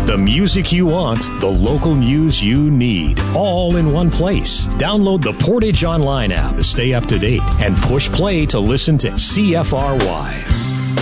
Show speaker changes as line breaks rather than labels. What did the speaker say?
The music you want, the local news you need, all in one place. Download the Portage Online app to stay up to date and push play to listen to CFRY.